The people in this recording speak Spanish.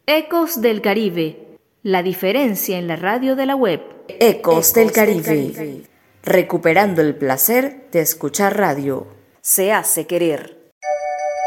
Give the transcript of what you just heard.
Ecos del Caribe, la diferencia en la radio de la web. Ecos del Caribe, recuperando el placer de escuchar radio. Se hace querer.